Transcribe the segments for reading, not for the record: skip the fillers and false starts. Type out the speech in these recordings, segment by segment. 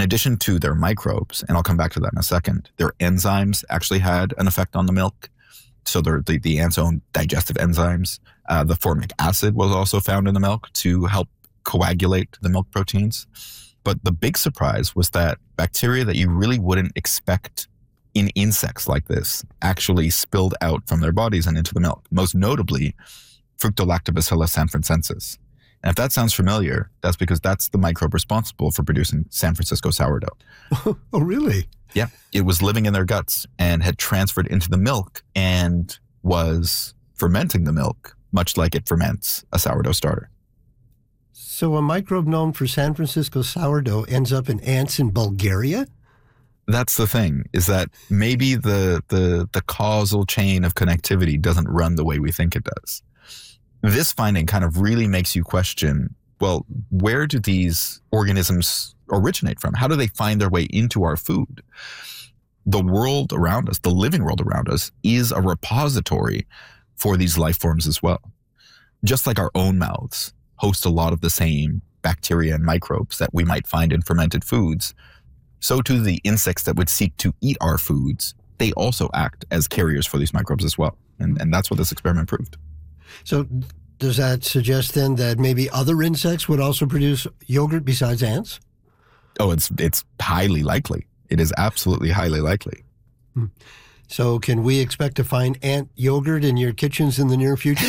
addition to their microbes, and I'll come back to that in a second, their enzymes actually had an effect on the milk. So the ant's own digestive enzymes. The formic acid was also found in the milk to help coagulate the milk proteins. But the big surprise was that bacteria that you really wouldn't expect in insects like this actually spilled out from their bodies and into the milk, most notably Fructolactobacillus sanfrancensis. And if that sounds familiar, that's because that's the microbe responsible for producing San Francisco sourdough. Oh, really? Yeah. It was living in their guts and had transferred into the milk and was fermenting the milk, much like it ferments a sourdough starter. So a microbe known for San Francisco sourdough ends up in ants in Bulgaria? That's the thing, is that maybe the causal chain of connectivity doesn't run the way we think it does. This finding kind of really makes you question, well, where do these organisms originate from? How do they find their way into our food? The world around us, the living world around us, is a repository for these life forms as well. Just like our own mouths host a lot of the same bacteria and microbes that we might find in fermented foods, so too the insects that would seek to eat our foods, they also act as carriers for these microbes as well. And that's what this experiment proved. So does that suggest then that maybe other insects would also produce yogurt besides ants? Oh, it's highly likely. It is absolutely highly likely. So can we expect to find ant yogurt in your kitchens in the near future?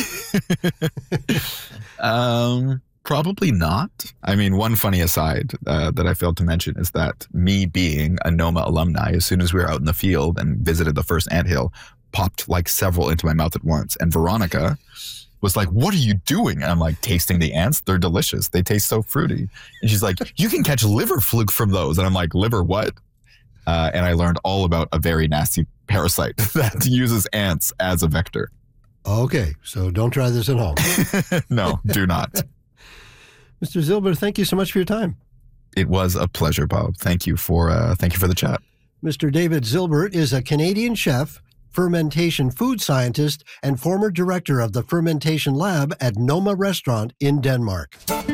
Probably not. I mean, one funny aside that I failed to mention is that me being a NOMA alumni, as soon as we were out in the field and visited the first anthill, popped like several into my mouth at once. And Veronica was like, "What are you doing?" And I'm like, "Tasting the ants. They're delicious. They taste so fruity." And she's like, "You can catch liver fluke from those." And I'm like, "Liver what?" And I learned all about a very nasty parasite that uses ants as a vector. Okay, so don't try this at home. No, do not. Mr. Zilber, thank you so much for your time. It was a pleasure, Bob. Thank you for the chat. Mr. David Zilbert is a Canadian chef, fermentation food scientist, and former director of the fermentation lab at Noma Restaurant in Denmark.